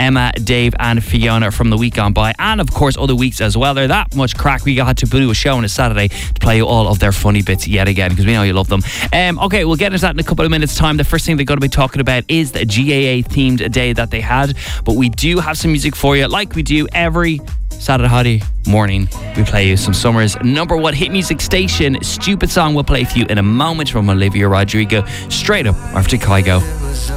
Emma, Dave and Fiona from the week gone by, and of course other weeks as well. They're that much crack. We had to do a show on a Saturday to play you all of their funny bits yet again, because we know you love them. Okay, we'll get into that in a couple of minutes time. The first thing they're going to be talking about is the GAA themed day that they had, but we do have some music for you like we do every Saturday morning. We play you some summer's number one hit music station. Stupid Song we'll play for you in a moment from Olivia Rodrigo, straight up after Kygo.